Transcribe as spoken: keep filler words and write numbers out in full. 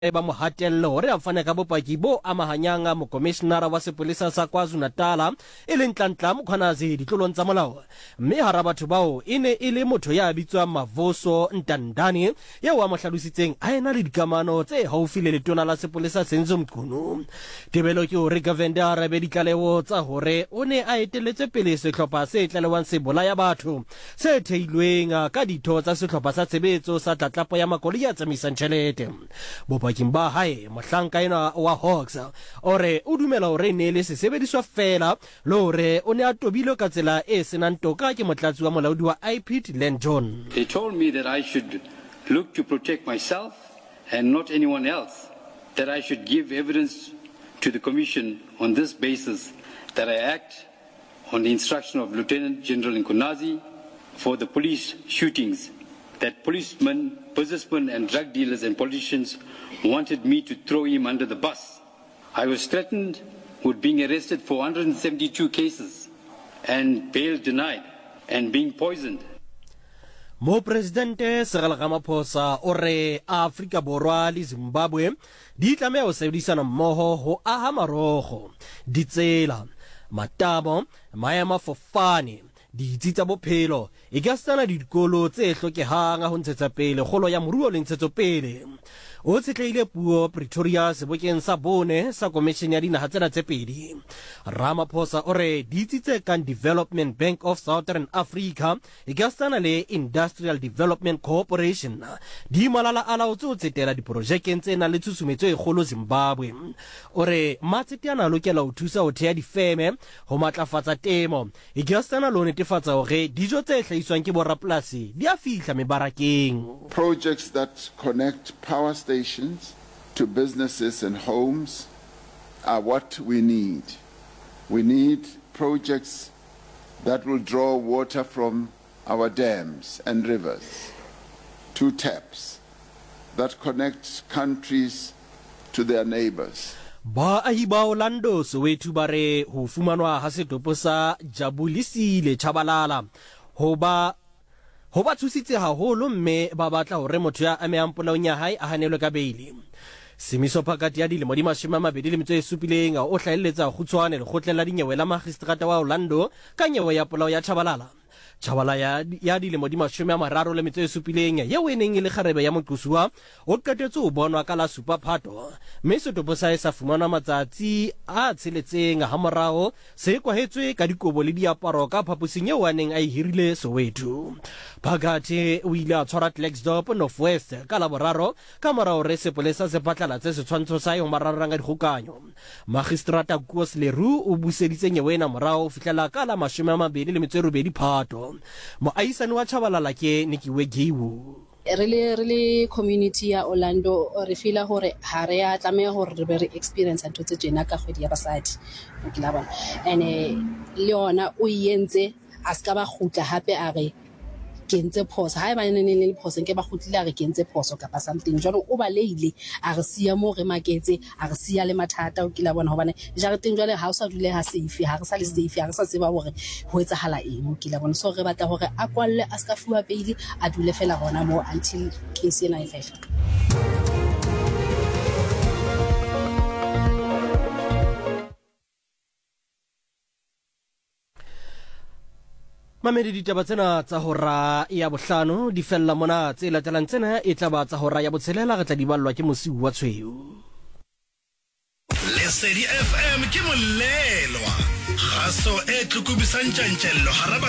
ba mo hatello re a fana ka bopaki bo amahanyanga mo commissioner wa sepolesa sa KwaZulu-Natal e leng Tlantla Mkhwanazi ditlolong tsa molao mme hara batho bao e ne e le motho ya bitswang Mavoso Ntandani ya wa mohlalositseng a ena le dikamano tse haufi le letona la sepolesa Senzo Mqunu. Tebelo ke hore Governor Arabe ditlaleho tsa hore o ne a eteletse pele sehlopha se tlalewang se bolaya batho se theilweng ka ditho tsa sehlopha sa tshebetso sa tlatlapo ya makoloi a tsamaisang tjhelete. Bopaki ba hae mohlanka ena wa Hawks ore o dumela hore ne le se sebediswa fela le hore o ne a tobile ka tsela e senang toka ke motlatsi wa molaodi wa I P T Len John. They told me that I should look to protect myself and not anyone else, that I should give evidence to the Commission on this basis, that I act on the instruction of Lieutenant General Mkhwanazi for the police shootings, that policemen, businessmen and drug dealers and politicians wanted me to throw him under the bus. I was threatened with being arrested for one hundred seventy-two cases and bail denied and being poisoned. Mo Presidente Cyril Ramaphosa ore Afrika Borwa le Zimbabwe di tlameha ho sebedisana mmoho ho aha marogo ditsela matamo maema fofane ditsi tsa bophelo e ka sana dikolo tse hlokehang ho ntshetsa pele kgolo ya moruo le ntshetso pele o tsetleile puo Pretoria sebokeng sa bone sa commission ya dinaha tsena tse pedi. Ramaphosa ore ditsi tse kang Development Bank of Southern Africa e ka sana le Industrial Development Corporation di malala ala o tsetela diprojekeng tsena le tsusumetso e kgolo Zimbabwe. Ore matsetiana lokela ho thusa ho thea difeme ho matlafatsa temo e ka sana lo netefatsa hore dijo tse hlahiswang ke borapolasi di a fihla mebarakeng. Projects that connect power stations to businesses and homes are what we need. We need projects that will draw water from our dams and rivers to taps that connect countries to their neighbors. Ba ahi ba Orlando Soweto bare ho fumanwa ha setopo sa Jabulisile Chabalala ho ba ho ba thusitse haholo mme ba batla hore motho ya amehang polaong ya hae a hanelwe ka beili. Semiso phakati ya dilemo di mashome a mabedi le metso e supileng o hlaeletsa kgutshwane le kgotleng la dinyewe la magistrata wa Orlando ka nyewe ya polao ya Chabalala. Chabalala ya, ya dilemo di mashome a mararo le metso e supileng yeo e neng e le kgarebe ya moqosuwa o qetetse ho bonwa ka la supa Phato mme setopo sa e sa fumanwa matsatsi a tsheletseng ha morao se kwahetswe ka dikobo le diaparo ka phaposing eo a neng a e hirile Soweto. Phakati o ile a tshwara Klerksdorp North West ka la boraro ka morao re sepolesa se phatlalatse setshwantsho sa ho mararang a dikgokanyo. Magistrata Koos Leroux o buseditse nyewe ena morao fihlela ka la mashome a mabedi le metso e robedi Phato. Moahisani wa Chabalala ke Nikiwe Giwu. Really, really community ya Orlando re feel hore ha re a tlameha hore re be re experience ntho tse tjena ka kgwedi ya basadi o kila bona ene le ona o yentse a ska ba khutla hape a re kentse phoso ha ba nene le phoso nke ba khutlile a re kentse phoso ka something jalo o ba leile a re sia mo re maketse a re sia le mathata o kila bona hobane jareteng jwale ha o sa dule ha safe ha re sa le safe ha re sa tseba hore ho etsahala eng o kila bona so re batla hore a kwalle a ska fuwa peili a dule fela gona mo until case ena e fela. Mamedi ditaba tsena tsa hora ya bohlano di fella mona tse latelang tsena e tla ba tsa hora ya botshelela re tla di ballwa ke mosiu wa tshweu. Lesedi F M ke molelwa khaso e tlukubisang tjantjello haraba